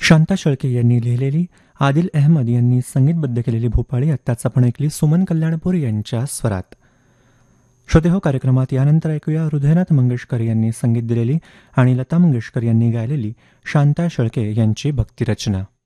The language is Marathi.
शांता शेळके यांनी लिहिलेली, आदिल अहमद यांनी संगीतबद्ध केलेली भोपाळी आत्ताच आपण ऐकली सुमन कल्याणपूर यांच्या स्वरात. श्रोते हो, कार्यक्रमात यानंतर ऐकूया हृदयनाथ मंगेशकर यांनी संगीत दिलेली आणि लता मंगेशकर यांनी गायलेली शांता शेळके यांची भक्तिरचना.